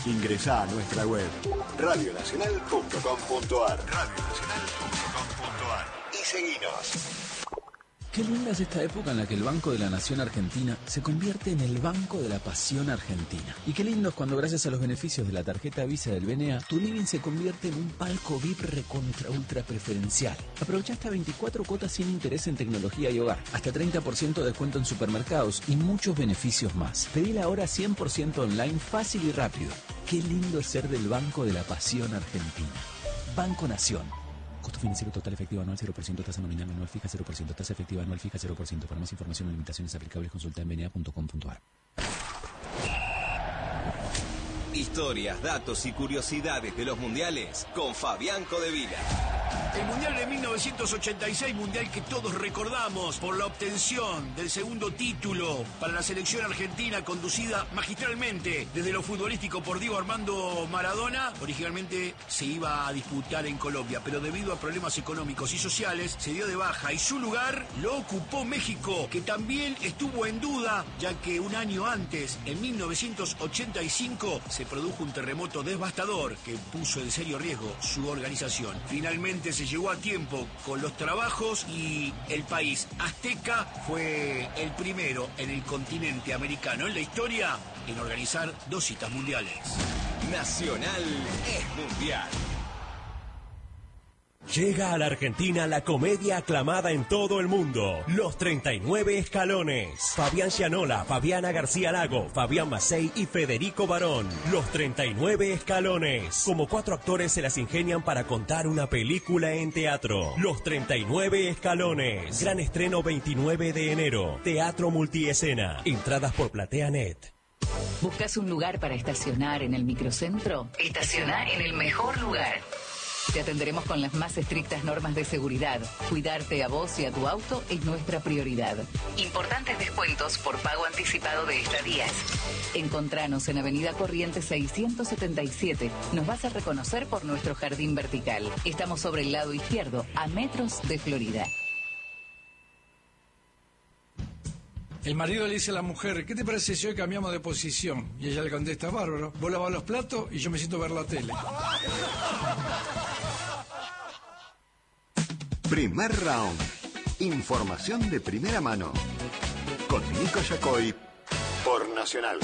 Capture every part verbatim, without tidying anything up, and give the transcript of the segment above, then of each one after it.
Ingresá a nuestra web radio nacional punto com punto ar radio nacional punto com punto ar y seguinos. Qué linda es esta época en la que el Banco de la Nación Argentina se convierte en el Banco de la Pasión Argentina. Y qué lindo es cuando, gracias a los beneficios de la tarjeta Visa del B N A, tu living se convierte en un palco V I P recontra ultra preferencial. Aprovecha hasta veinticuatro cuotas sin interés en tecnología y hogar, hasta treinta por ciento de descuento en supermercados y muchos beneficios más. Pedila ahora cien por ciento online, fácil y rápido. Qué lindo es ser del Banco de la Pasión Argentina. Banco Nación. Costo financiero total efectivo anual cero por ciento, tasa nominal anual fija cero por ciento, tasa efectiva anual fija cero por ciento. Para más información o limitaciones aplicables consulta en b n a punto com punto ar. Historias, datos y curiosidades de los mundiales con Fabián Codevila. El Mundial de mil novecientos ochenta y seis, mundial que todos recordamos por la obtención del segundo título para la selección argentina, conducida magistralmente desde lo futbolístico por Diego Armando Maradona. Originalmente se iba a disputar en Colombia, pero debido a problemas económicos y sociales se dio de baja y su lugar lo ocupó México, que también estuvo en duda, ya que un año antes, en mil novecientos ochenta y cinco, se produjo un terremoto devastador que puso en serio riesgo su organización. Finalmente se llegó a tiempo con los trabajos y el país azteca fue el primero en el continente americano en la historia en organizar dos citas mundiales. Nacional es mundial. Llega a la Argentina la comedia aclamada en todo el mundo, Los treinta y nueve Escalones. Fabián Gianola, Fabiana García Lago, Fabián Macei y Federico Barón. Los treinta y nueve Escalones. Como cuatro actores se las ingenian para contar una película en teatro. Los treinta y nueve Escalones. Gran estreno veintinueve de enero. Teatro multiescena. Entradas por PlateaNet. ¿Buscas un lugar para estacionar en el microcentro? Estaciona en el mejor lugar. Te atenderemos con las más estrictas normas de seguridad. Cuidarte a vos y a tu auto es nuestra prioridad. Importantes descuentos por pago anticipado de estadías. Encontranos en Avenida Corrientes seiscientos setenta y siete. Nos vas a reconocer por nuestro jardín vertical. Estamos sobre el lado izquierdo, a metros de Florida. El marido le dice a la mujer, ¿qué te parece si hoy cambiamos de posición? Y ella le contesta, bárbaro, vos lavas los platos y yo me siento a ver la tele. Primer round. Información de primera mano. Con Nico Yacoy por Nacional.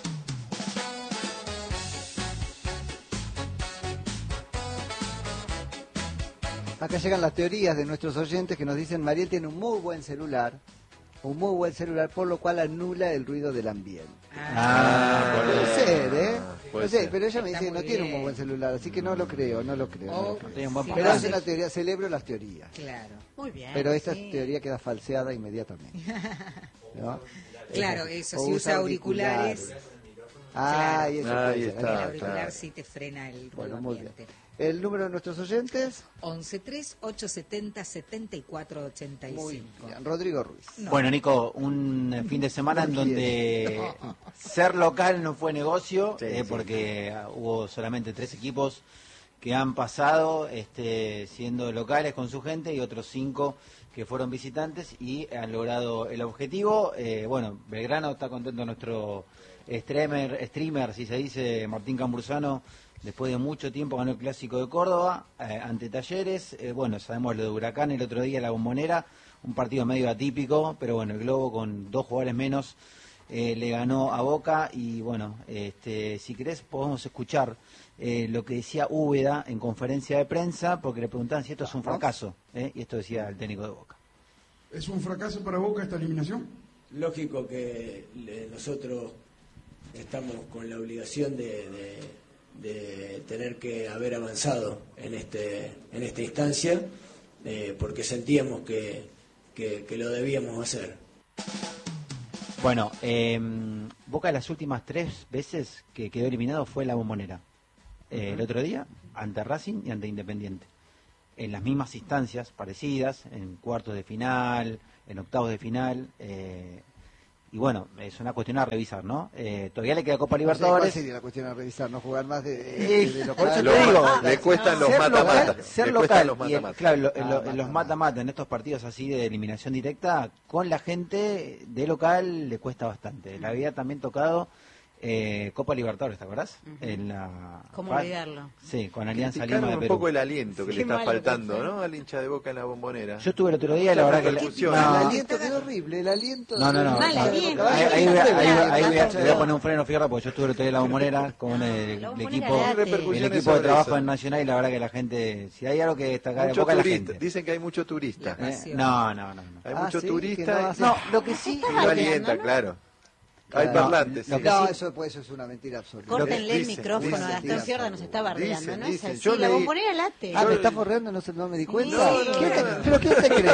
Acá llegan las teorías de nuestros oyentes que nos dicen Mariel tiene un muy buen celular, un muy buen celular, por lo cual anula el ruido del ambiente. Ah, ah puede ser, ¿eh? Puede no sé, ser. pero ella me Está dice que no muy tiene un bien. muy buen celular, así que no lo creo, no lo creo. Oh, no lo creo. Tiene un buen sí, Pero parlante. es una teoría, celebro las teorías. Claro, muy bien. Pero esta sí. teoría queda falseada inmediatamente. ¿No? Claro, Esa- eso, o si usa auriculares. Ah, y eso claro, puede Ahí ser. está. el auricular claro. sí te frena el ruido Bueno, muy bien. ambiente. El número de nuestros oyentes, once tres ocho setenta setenta y cuatro ochenta y muy cinco. bien. Rodrigo Ruiz. No. Bueno, Nico, un eh, fin de semana en No quiere. donde ser local no fue negocio, Sí, eh, sí. porque ah, hubo solamente tres equipos que han pasado este, siendo locales con su gente y otros cinco que fueron visitantes y han logrado el objetivo. Eh, bueno, Belgrano está contento, nuestro streamer, streamer, si se dice, Martín Cambursano, después de mucho tiempo ganó el Clásico de Córdoba eh, ante Talleres. Eh, bueno, sabemos lo de Huracán el otro día, la Bombonera, un partido medio atípico, pero bueno, el Globo con dos jugadores menos eh, le ganó a Boca y bueno, este, si querés podemos escuchar eh, lo que decía Úbeda en conferencia de prensa, porque le preguntaban si esto es un fracaso, eh, y esto decía el técnico de Boca. ¿Es un fracaso para Boca esta eliminación? Lógico que le- nosotros estamos con la obligación de, de- de tener que haber avanzado en este en esta instancia, eh, porque sentíamos que, que, que lo debíamos hacer. Bueno, eh, Boca las últimas tres veces que quedó eliminado fue en la Bombonera. Eh, el otro día, ante Racing y ante Independiente. En las mismas instancias parecidas, en cuartos de final, en octavos de final. Eh, y bueno, es una cuestión a revisar, ¿no? Eh, todavía le queda Copa No sé, ¿cuál Libertadores. sería la cuestión a revisar? ¿No jugar más de, Eh, de, de local? por eso te Lo- digo, le cuestan los ser mata-mata. local, ser Le cuestan local los y el- mata-mata. claro, lo- Ah, lo- mata-mata. los mata-mata en estos partidos así de eliminación directa, con la gente de local le cuesta bastante. Le había también tocado eh, Copa Libertadores, ¿te acordás? Uh-huh. En la ¿Cómo F A- olvidarlo? Sí, con Alianza Criticaron Lima de un Perú. poco el aliento que Sí. le está Qué malo faltando, que fue. ¿no? Al hincha de Boca en la Bombonera. Yo estuve el otro día y la verdad que... la- repercusión. no. El aliento quedó horrible, el aliento... No, no, no. Mal Ahí, aliento. ahí, ahí voy a- ahí voy a- ahí voy a- Claro. le voy a poner un freno fierro porque yo estuve el otro día en la Bombonera con el, el Bombonera equipo, late. el equipo de sobre trabajo eso. en Nacional y la verdad que la gente, si hay algo que destacar de Mucho Boca es la turista. gente. Dicen que hay mucho turista. Eh, no, no, no, no. Hay Ah, mucho sí, turista. que no y- hace- No, lo que sí... y no alienta, claro. Hay Claro. parlantes. No, sí. no, eso, pues, eso es una mentira absoluta. Córtenle el Dicen, micrófono, dicen, Gastón dicen. Fiorda nos está bardeando, Dicen, ¿no? Es dicen. así, Yo la leí- bombonera late. Ah, Yo- me está forreando, no, se, no me di cuenta. No, no, ¿Quién te- no. ¿Pero quién te cree?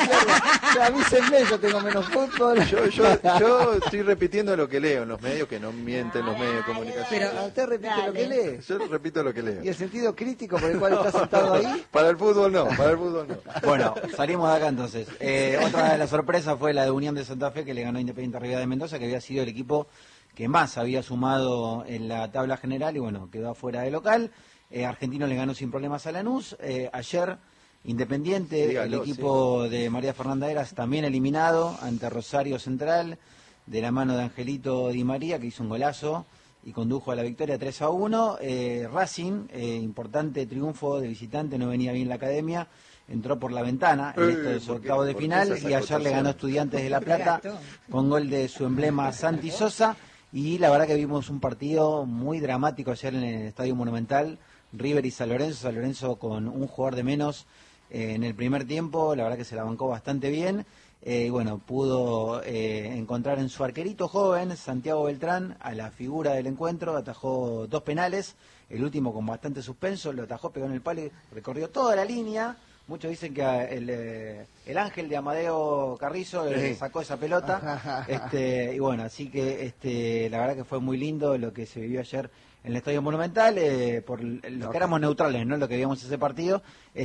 Avísenme, yo tengo menos fútbol. Yo, yo, yo estoy repitiendo lo que leo en los medios, que no mienten los medios de comunicación. Pero usted repite lo que lee. Yo repito lo que leo. ¿Y el sentido crítico por el cual está sentado ahí? Para el fútbol no, para el fútbol no. Bueno, salimos de acá entonces. Eh, otra de las sorpresas fue la de Unión de Santa Fe, que le ganó a Independiente Rivadavia de Mendoza, que había sido el equipo que más había sumado en la tabla general y bueno, quedó afuera de local. Eh, Argentino le ganó sin problemas a Lanús. Eh, ayer Independiente, Dígalo, el equipo de María Fernanda Eras, también eliminado ante Rosario Central, de la mano de Angelito Di María, que hizo un golazo y condujo a la victoria tres a uno. Eh, Racing, eh, importante triunfo de visitante, no venía bien la academia, entró por la ventana en Eh, estos ¿por qué- octavos de por qué final esas y ayer le ganó acotaciones? Estudiantes de La Plata con gol de su emblema Santi Sosa. Y la verdad que vimos un partido muy dramático ayer en el Estadio Monumental, River y San Lorenzo, San Lorenzo con un jugador de menos eh, en el primer tiempo, la verdad que se la bancó bastante bien. Eh, y bueno, pudo eh, encontrar en su arquerito joven, Santiago Beltrán, a la figura del encuentro, atajó dos penales, el último con bastante suspenso, lo atajó, pegó en el palo y recorrió toda la línea. Muchos dicen que el, eh, el ángel de Amadeo Carrizo eh, Sí. sacó esa pelota. este, y bueno, así que este, la verdad que fue muy lindo lo que se vivió ayer en el Estadio Monumental, eh, por los que éramos neutrales, no lo que vimos ese partido.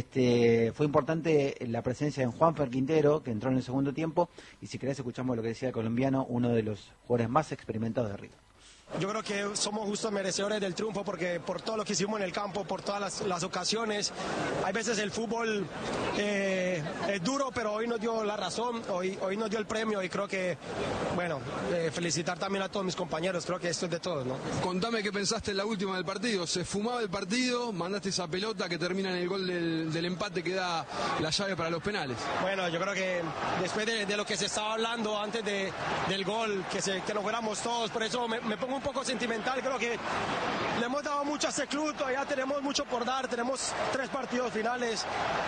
Este, fue importante la presencia de Juanfer Quintero, que entró en el segundo tiempo, y si querés escuchamos lo que decía el colombiano, uno de los jugadores más experimentados de River. Yo creo que somos justos merecedores del triunfo porque por todo lo que hicimos en el campo, por todas las, las ocasiones. Hay veces el fútbol eh, es duro, pero hoy nos dio la razón, hoy, hoy nos dio el premio y creo que, bueno, eh, felicitar también a todos mis compañeros, creo que esto es de todos, ¿no? Contame qué pensaste en la última del partido. Se fumaba el partido, mandaste esa pelota que termina en el gol del, del empate que da la llave para los penales. Bueno, yo creo que después de, de lo que se estaba hablando antes de, del gol, que, se, que nos fuéramos todos, por eso me, me pongo un poco sentimental, creo que le hemos dado mucho a este club, todavía tenemos mucho por dar, tenemos tres partidos finales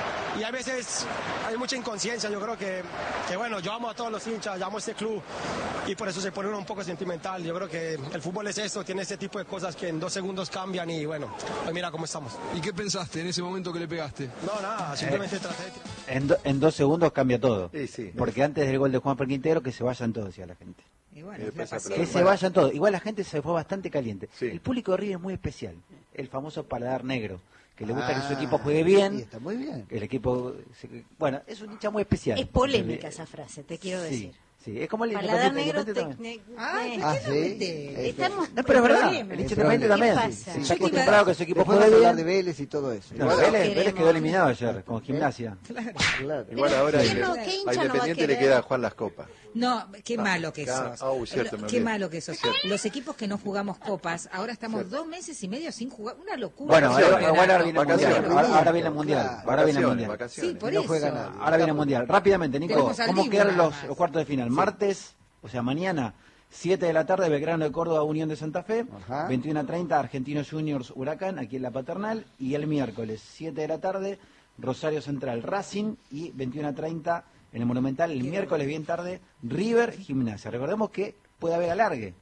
y a veces hay mucha inconsciencia, yo creo que, que bueno, yo amo a todos los hinchas, yo amo a este club y por eso se pone uno un poco sentimental, yo creo que el fútbol es esto, tiene este tipo de cosas que en dos segundos cambian y bueno, pues mira cómo estamos. ¿Y qué pensaste en ese momento que le pegaste? No, nada, simplemente traté de... En, do- en dos segundos cambia todo. Sí, sí. Porque antes del gol de Juanfer Quintero, que se vayan todos, decía la gente. Y bueno, Eh, es la pasa pasión. Que se vayan todos. Igual la gente se fue bastante caliente. Sí. El público de River es muy especial. El famoso paladar negro. Que le gusta que su Ah, equipo juegue y bien. está muy bien. Que el equipo... se- Bueno, es un hincha muy especial. Es polémica esa frase, te quiero Sí, decir. sí. Es como el Paladar Independiente. negro, Independiente te- también. ne- Ay, ne- Ah, ¿por qué no sí. mete? Estamos No, pero es verdad. problemas. El ¿Qué Independiente problema? también. ¿Qué pasa? Sí, Yo está te iba- acostumbrado que su equipo Después juegue vamos a hablar de bien. Vélez y todo eso. No, Igual- Vélez, queremos. Vélez quedó eliminado ayer con Gimnasia. claro. Igual ahora ¿Quién a no- qué hincha no va a Independiente le querer? queda Juan Las Copas. No, qué Ah, malo que ah, sos. ah, uy, cierto, me Qué olvidé. malo que sos. Los equipos que no jugamos copas, ahora estamos Cierto. dos meses y medio sin jugar. Una locura. Bueno, Un ahora, campeonato. ahora viene el Vacaciones. mundial. Ahora, ahora viene el mundial. Claro. Ahora viene el Vacaciones, mundial. vacaciones. Sí, por No eso. juega nadie. Ahora viene el mundial. Rápidamente, Nico, Tenemos al ¿cómo Dibu quedan nada los, más. los cuartos de final? Martes, o sea, mañana, siete de la tarde, Belgrano de Córdoba, Unión de Santa Fe. Ajá. veintiuno a treinta, Argentinos Juniors, Huracán, aquí en la Paternal. Y el miércoles, siete de la tarde, Rosario Central, Racing. Y veintiuno a treinta, en el Monumental, el miércoles bien tarde, River, Gimnasia. Recordemos que puede haber alargue.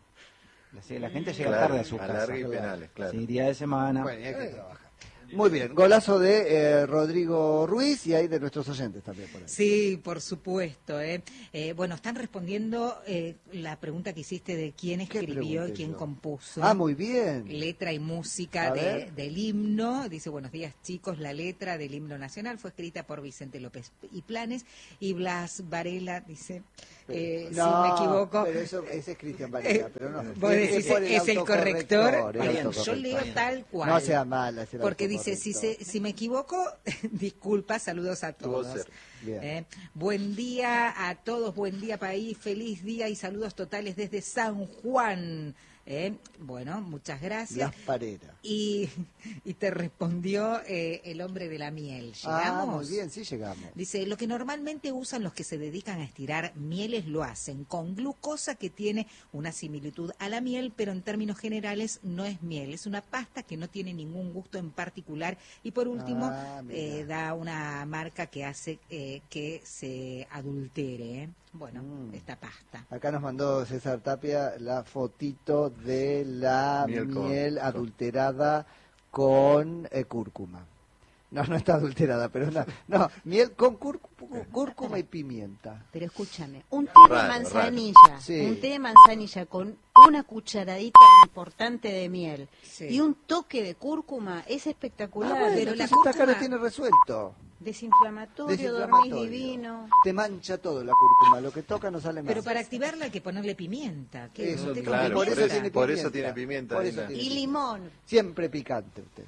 La, la gente llega Claro, tarde a su casa. alargue y penales, claro. Sí, día de semana. Bueno, y hay que trabajar. Muy bien, golazo de eh, Rodrigo Ruiz y hay de nuestros oyentes también por ahí. Sí, por supuesto. ¿eh? Eh, bueno, están respondiendo eh, la pregunta que hiciste de quién escribió y pregunté quién yo? compuso. Ah, muy bien. Letra y música A de- ver. del himno. Dice, buenos días chicos, la letra del himno nacional fue escrita por Vicente López y Planes y Blas Varela, dice, eh, No, si me equivoco. pero eso, ese es Cristian Varela, Eh, pero no. Vos Es- decís, por es el corrector. el Bien, yo autocorrector. leo tal cual. No sea mala. es el Porque dice, si, se, autocorrector. si me equivoco, disculpa, saludos a Tuvo todos. ser. Bien. Eh, buen día a todos, buen día país, feliz día y saludos totales desde San Juan. Eh, bueno, muchas gracias. Las Pareras. Y, y te respondió eh, el hombre de la miel. ¿Llegamos? Ah, muy bien, sí llegamos. Dice, lo que normalmente usan los que se dedican a estirar mieles lo hacen con glucosa que tiene una similitud a la miel, pero en términos generales no es miel. Es una pasta que no tiene ningún gusto en particular. Y por último, Ah, mira. eh, da una marca que hace eh, que se adultere. ¿eh? Bueno, Mm. esta pasta. Acá nos mandó César Tapia la fotito de la Miel miel, con- adulterada con eh, cúrcuma. No, no está adulterada, pero no, no miel con cúrcuma, cúrcuma y pimienta. Pero escúchame, un té Raro, de raro. manzanilla, Sí. un té de manzanilla con una cucharadita importante de miel Sí. y un toque de cúrcuma es espectacular. Ah, bueno, pero la entonces acá lo cúrcuma tiene resuelto. desinflamatorio, Desinflamatorio. dormís divino. Te mancha todo la cúrcuma, lo que toca no sale más. Pero para activarla hay que ponerle pimienta. ¿Qué? Eso, ¿Un té con claro, por pimienta? eso tiene por pimienta. eso tiene pimienta, Por eso Dina. tiene Y pimienta. limón. Siempre picante usted.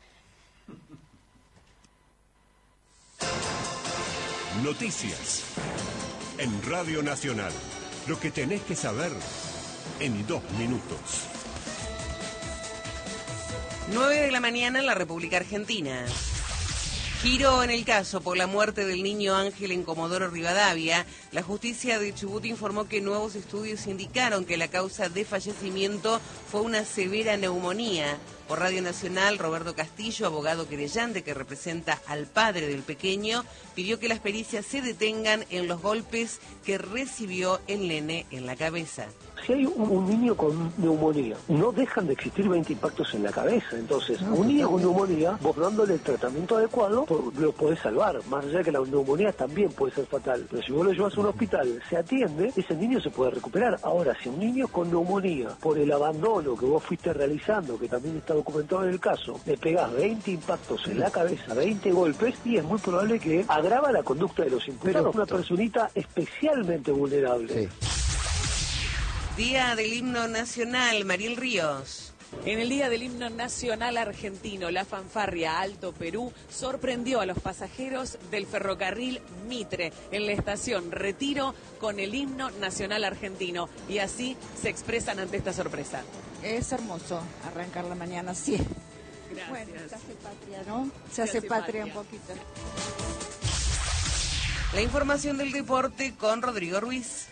Noticias en Radio Nacional. Lo que tenés que saber en dos minutos. nueve de la mañana en la República Argentina. Giro en el caso por la muerte del niño Ángel en Comodoro Rivadavia. La justicia de Chubut informó que nuevos estudios indicaron que la causa de fallecimiento fue una severa neumonía. Por Radio Nacional, Roberto Castillo, abogado querellante que representa al padre del pequeño, pidió que las pericias se detengan en los golpes que recibió el nene en la cabeza. Si hay un, un niño con neumonía, no dejan de existir veinte impactos en la cabeza. Entonces, a un niño con neumonía, vos dándole el tratamiento adecuado, por- lo podés salvar. Más allá de que la neumonía también puede ser fatal. Pero si vos lo llevas a un hospital, se atiende, ese niño se puede recuperar. Ahora, si un niño con neumonía, por el abandono que vos fuiste realizando, que también está documentado en el caso, le pegás veinte impactos en la cabeza, veinte golpes, y es muy probable que agrava la conducta de los imputados. Una personita especialmente vulnerable. Día del Himno Nacional, Mariel Ríos. En el Día del Himno Nacional Argentino, la fanfarria Alto Perú sorprendió a los pasajeros del ferrocarril Mitre en la estación Retiro con el Himno Nacional Argentino. Y así se expresan ante esta sorpresa. Es hermoso arrancar la mañana así. Gracias. Bueno, se hace patria, ¿no? Se, Se hace, hace patria, patria. un poquito. La información del deporte con Rodrigo Ruiz.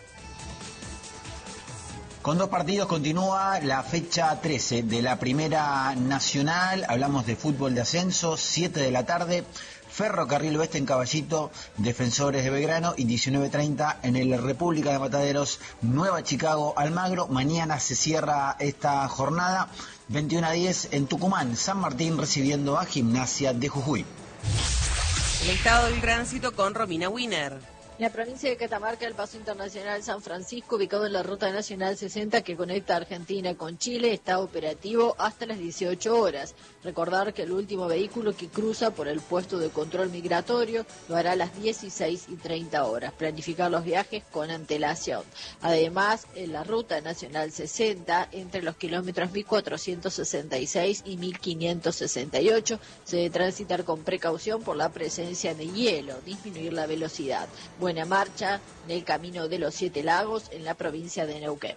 Con dos partidos continúa la fecha trece de la Primera Nacional. Hablamos de fútbol de ascenso, siete de la tarde. Ferrocarril Oeste en Caballito, Defensores de Belgrano, y diecinueve treinta en el República de Mataderos, Nueva Chicago, Almagro. Mañana se cierra esta jornada, veintiuno a diez en Tucumán, San Martín recibiendo a Gimnasia de Jujuy. El estado del tránsito con Romina Wiener. La provincia de Catamarca, el Paso Internacional San Francisco, ubicado en la Ruta Nacional sesenta que conecta Argentina con Chile, está operativo hasta las dieciocho horas. Recordar que el último vehículo que cruza por el puesto de control migratorio lo hará a las dieciséis y treinta horas. Planificar los viajes con antelación. Además, en la Ruta Nacional sesenta, entre los kilómetros mil cuatrocientos sesenta y seis y mil quinientos sesenta y ocho, se debe transitar con precaución por la presencia de hielo, disminuir la velocidad. Buena marcha en el Camino de los Siete Lagos en la provincia de Neuquén.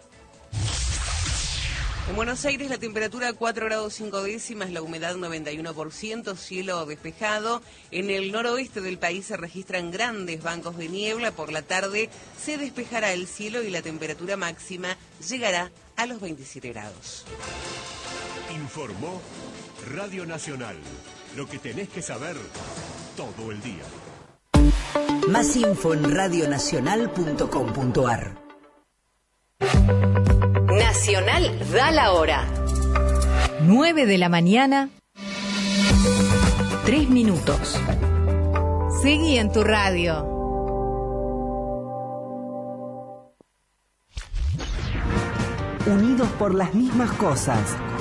En Buenos Aires la temperatura cuatro grados cinco décimas, la humedad noventa y uno por ciento, cielo despejado. En el noroeste del país se registran grandes bancos de niebla. Por la tarde se despejará el cielo y la temperatura máxima llegará a los veintisiete grados. Informó Radio Nacional. Lo que tenés que saber todo el día. Más info en radionacional punto com punto ar. Nacional da la hora. nueve de la mañana, tres minutos. Seguí en tu radio. Unidos por las mismas cosas.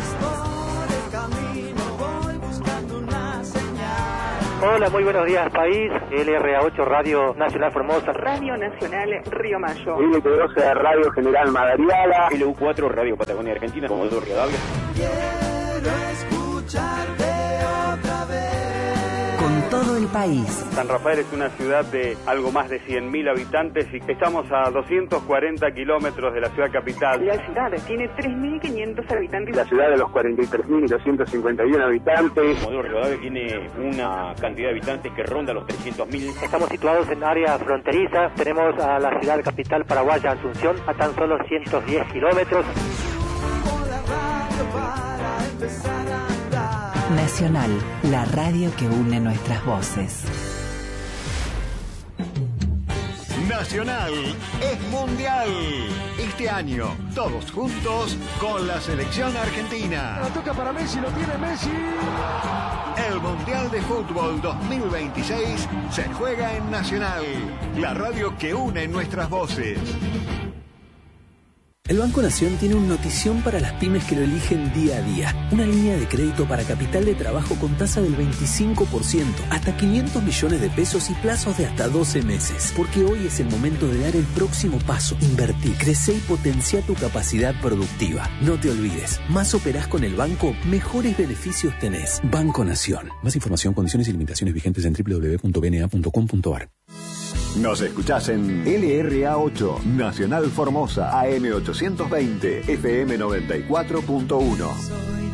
Hola, muy buenos días, país. L R A ocho, Radio Nacional Formosa. Radio Nacional Río Mayo. L T doce, Radio General Madariaga. L U cuatro, Radio Patagonia Argentina, Comodoro Rivadavia. Con todo el país. país. San Rafael es una ciudad de algo más de cien mil habitantes y estamos a doscientos cuarenta kilómetros de la ciudad capital. La ciudad tiene tres mil quinientos habitantes. La ciudad de los cuarenta y tres mil doscientos cincuenta y uno habitantes. Comodoro Rivadavia tiene una cantidad de habitantes que ronda los trescientos mil. Estamos situados en área fronteriza. Tenemos a la ciudad capital paraguaya Asunción a tan solo ciento diez kilómetros. Nacional, la radio que une nuestras voces. Nacional es mundial. Este año, todos juntos con la selección argentina. La toca para Messi, lo tiene Messi. El Mundial de Fútbol dos mil veintiséis se juega en Nacional, la radio que une nuestras voces. El Banco Nación tiene una notición para las pymes que lo eligen día a día. Una línea de crédito para capital de trabajo con tasa del veinticinco por ciento, hasta quinientos millones de pesos y plazos de hasta doce meses. Porque hoy es el momento de dar el próximo paso. Invertí, crece y potencia tu capacidad productiva. No te olvides, más operás con el banco, mejores beneficios tenés. Banco Nación. Más información, condiciones y limitaciones vigentes en doble u doble u doble u punto b n a punto com punto a r. Nos escuchás en L R A ocho, Nacional Formosa, A M ochocientos veinte, F M noventa y cuatro punto uno.